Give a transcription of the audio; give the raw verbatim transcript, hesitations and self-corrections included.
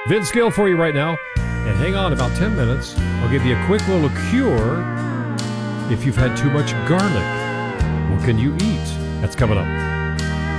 Vince Gill for you right now. And hang on about ten minutes. I'll give you a quick little cure if you've had too much garlic. What can you eat? That's coming up.